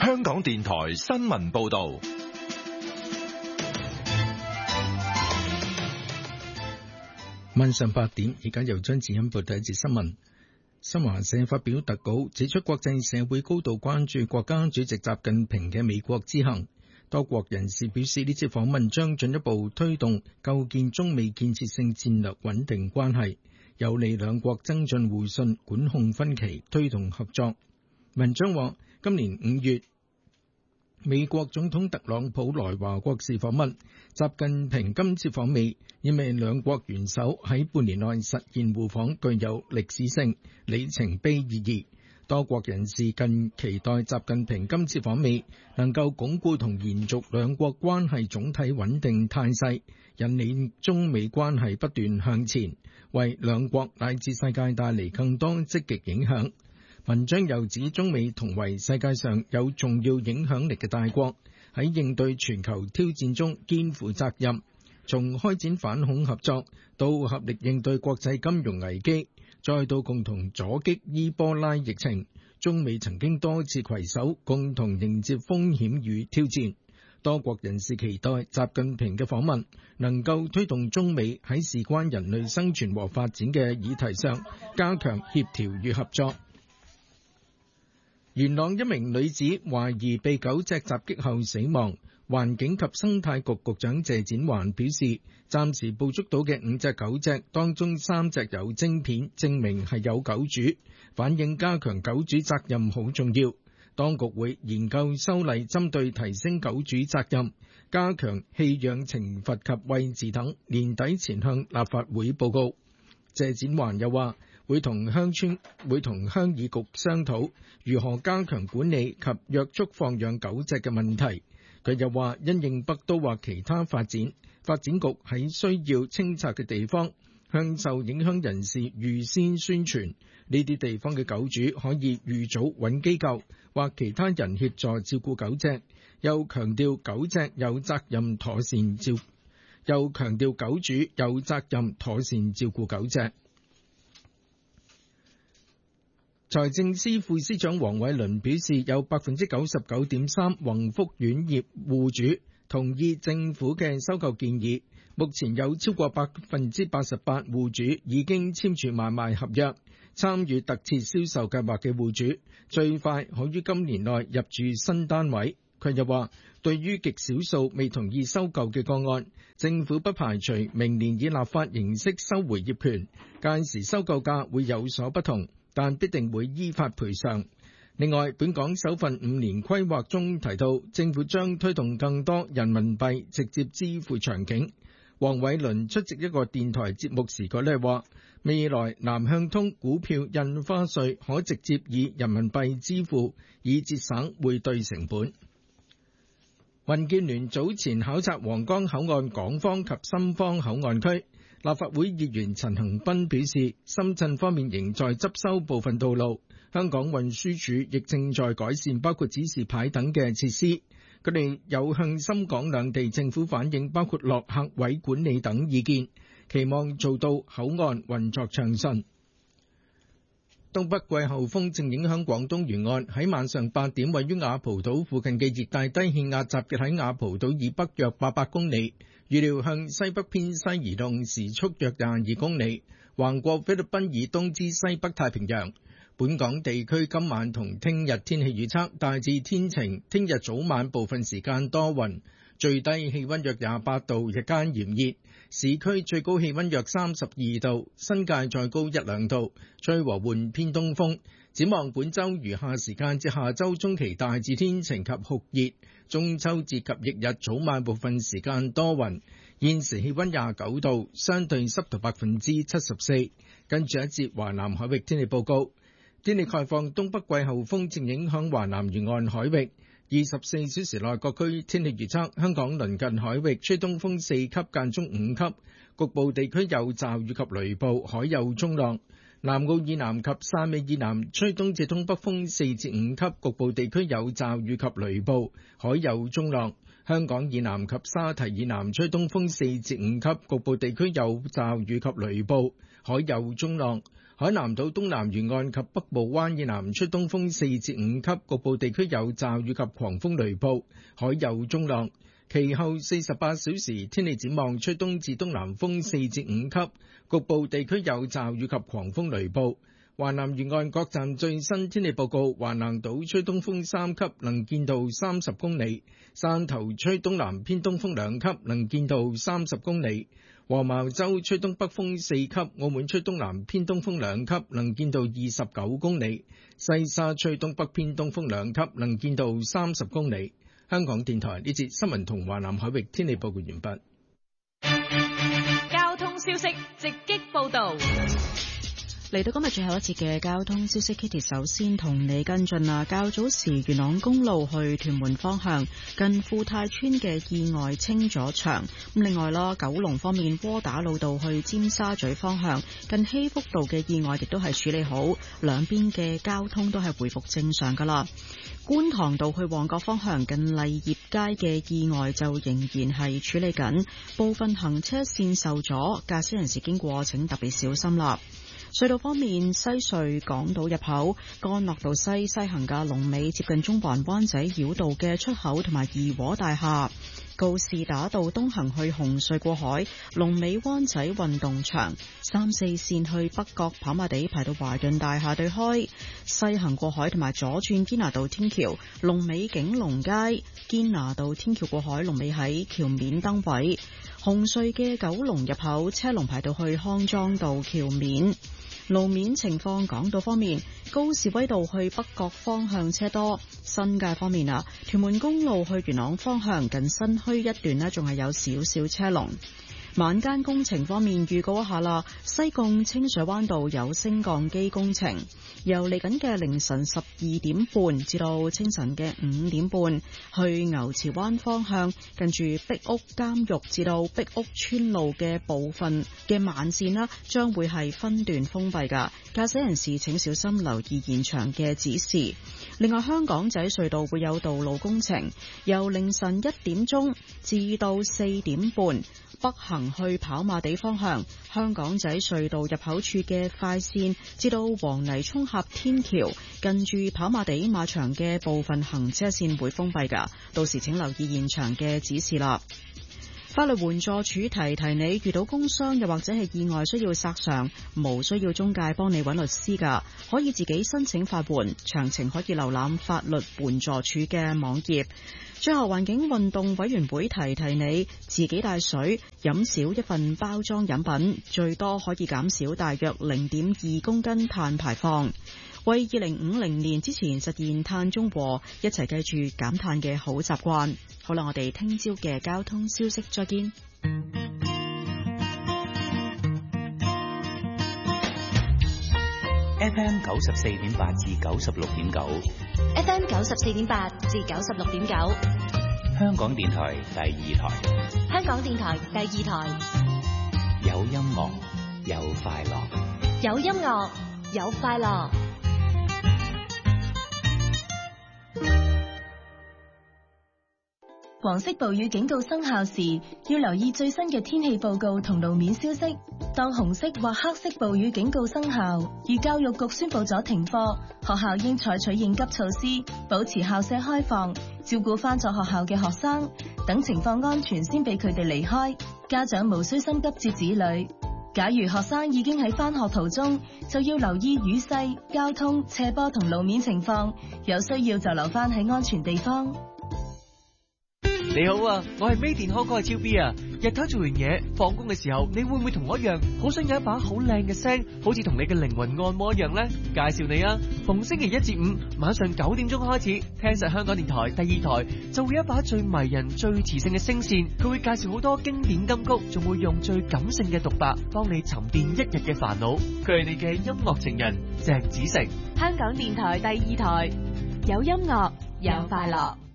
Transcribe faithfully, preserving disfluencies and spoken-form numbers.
香港電台新聞報道。 晚上八點，而家由張子欣報第一節新聞。新華社發表特稿，指出國際社會高度關注國家主席習近平嘅美國之行。多國人士表示，呢次訪問將進一步推動構建中美建設性戰略穩定關係，有利兩國增進互信、管控分歧、推動合作。文章話，今年五月，美國總統特朗普來華國事訪問，習近平今次訪美，意味兩國元首喺半年內實現互訪，具有歷史性里程碑意義。多國人士更期待習近平今次訪美能夠鞏固同延續兩國關係總體穩定態勢，引領中美關係不斷向前，為兩國乃至世界帶嚟更多積極影響。文章又指，中美同為世界上有重要影響力嘅大國，喺應對全球挑戰中肩負責任，從開展反恐合作到合力應對國際金融危機，再到共同阻擊伊波拉疫情，中美曾經多次攜手共同迎接風險與挑戰。多國人士期待習近平嘅訪問能夠推動中美喺事關人類生存和發展嘅議題上加強協調與合作。元朗一名女子懷疑被狗隻襲擊後死亡，環境及生態局局長謝展寰表示，暫時捕捉到嘅五隻狗隻當中三隻有晶片，證明係有狗主，反映加強狗主責任好重要。當局會研究修例，針對提升狗主責任、加強棄養懲罰及餵飼等，年底前向立法會報告。謝展寰又話，會同鄉村會同鄉議局商討如何加強管理及約束放養狗隻嘅問題。佢又話，因應北都或其他發展，發展局喺需要清拆嘅地方向受影響人士預先宣傳，呢啲地方嘅狗主可以預早揾機構或其他人協助照顧狗隻。又強調狗隻有責任妥善照，又強調狗主有責任妥善照顧狗隻。財政司副司長黃偉綸表示，有百分之九十九點三宏福苑業戶主同意政府嘅收購建議，目前有超過百分之八十八戶主已經簽署買賣合約，參與特設銷售計劃嘅戶主最快可於今年內入住新單位。佢又話，對於極少數未同意收購嘅個案，政府不排除明年以立法形式收回業權，屆時收購價會有所不同，但必定會依法賠償。另外，本港首份五年規劃中提到，政府將推動更多人民幣直接支付場景。黃偉綸出席一個電台節目時，佢咧話，未來南向通股票印花稅可直接以人民幣支付，以節省匯兌成本。民建聯早前考察皇崗口岸港方及深方口岸區，立法會議員陳恒鑌表示，深圳方面仍在執修部分道路，香港運輸署亦正在改善包括指示牌等嘅設施。佢哋有向深港兩地政府反映包括落客位管理等意見，期望做到口岸運作暢順。東北季候風正影響廣東沿岸，喺晚上八點，位於雅蒲島附近嘅熱帶低氣壓集結喺雅蒲島以北約八百公里，預料向西北偏西移動，時速約廿二公里，橫過菲律賓以東至西北太平洋。本港地區今晚同聽日天氣預測大致天晴，聽日早晚部分時間多雲，最低氣溫約廿八度，日間炎熱，市區最高氣溫約三十二度，新界再高一兩度，吹和緩偏東風。展望本週餘下時間至下週中期大致天晴及酷熱，中秋節及翌日早晚部分時間多雲。現時氣溫廿九度，相對濕度百分之七十四。跟住一節華南海域天氣報告。天氣概況，東北季候風正影響華南沿岸海域。二十四小時內各區天氣預測，香港鄰近海域吹東風四級間中五級，局部地區有驟雨及雷暴，海有中浪。 南澳以南及汕尾以南吹東至東北風四至五級，局部地區有驟雨及雷暴，海有中浪。香港以南及沙堤以南吹東風四至五級，局部地區有驟雨及雷暴，海有中浪。海南島東南沿岸及北部灣以南吹東風四至五級，局部地區有驟雨及狂風雷暴，海有中浪。其後四十八小時天氣展望，吹東至東南風四至五級，局部地區有驟雨及狂風雷暴。華南沿岸各站最新天氣報告：華南島吹東風三級，能見度三十公里；汕頭吹東南偏東風兩級，能見度三十公里；黃茅洲吹東北風四級，澳門吹東南偏東風兩級，能見度二十九公里；西沙吹東北偏東風兩級，能見度三十公里。香港電台呢節新聞同華南海域天氣報告完畢。 交通消息直擊報道。 嚟到今日最後一節嘅交通消息 ，Kitty 首先同你跟進啦。較早時元朗公路去屯門方向近富泰村嘅意外清咗場。咁另外啦，九龍方面窩打老道去尖沙咀方向近希福道嘅意外亦都係處理好，兩邊嘅交通都係回復正常噶啦。觀塘道去旺角方向近麗業街嘅意外就仍然係處理緊，部分行車線受阻，駕駛人士經過請特別小心啦。隧道方面，西隧港島入口干諾道西西行嘅龍尾接近中環灣仔繞道嘅出口同埋怡和大廈，告士打道東行去紅隧過海，龍尾灣仔運動場，三四線去北角跑馬地排到華潤大廈對開，西行過海同埋左轉堅拿道天橋，龍尾景隆街，堅拿道天橋過海龍尾喺橋面燈位，紅隧嘅九龍入口車龍排到去康莊道橋面。路面情況，港島方面，高士威道去北角方向車多；新界方面啊，屯門公路去元朗方向近新墟一段呢，仲係有少少車龍。晚間工程方面，預告一下啦，西貢清水灣道有升降機工程，由嚟緊嘅凌晨十二點半至到清晨嘅五點半，去牛池灣方向近住壁屋監獄至到壁屋村路嘅部分嘅慢線啦，將會係分段封閉噶，駕駛人士請小心留意現場嘅指示。另外，香港仔隧道會有道路工程，由凌晨一點鐘至到四點半。北行去跑馬地方向，香港仔隧道入口處嘅快線至到黃泥涌峽天橋，近住跑馬地馬場嘅部分行車線會封閉㗎，到時請留意現場嘅指示啦。法律援助署提提你，遇到工傷又或者係意外需要索償，無需要中介幫你揾律師㗎，可以自己申請法援，詳情可以瀏覽法律援助署嘅網頁。最後，環境運動委員會提提你，自己帶水，飲少一份包裝飲品，最多可以減少大約零點二公斤碳排放，為二零五零年之前實現碳中和，一齊記住減碳嘅好習慣。好啦，我哋聽朝嘅交通消息再見。 F M 九十四點八至九十六點九 F M 九十四點八至九十六點九， 香港電台第二台， 香港電台第二台， 有音樂有快樂， 有音樂有快樂。黃色暴雨警告生效時，要留意最新嘅天氣報告同路面消息。當紅色或黑色暴雨警告生效，而教育局宣布咗停課，學校應採取應急措施，保持校舍開放，照顧返咗學校嘅學生，等情況安全先俾佢哋離開。家長無需心急接子女。假如學生已經喺返學途中，就要留意雨勢、交通、斜坡同路面情況，有需要就留返喺安全地方。 你好啊，我係 Made in Hong Kong 嘅超 B 啊！日頭做完嘢，放工嘅時候，你會唔會同我一樣，好想有一把好靚嘅聲，好似同你嘅靈魂按摩一樣呢？介紹你啊，逢星期一至五晚上九點鐘開始，聽實香港電台第二台，就會有一把最迷人、最磁性嘅聲線，佢會介紹好多經典金曲，仲會用最感性嘅獨白，幫你沉澱一日嘅煩惱。佢係你嘅音樂情人鄭子誠。 香港電台第二台，有音樂有快樂。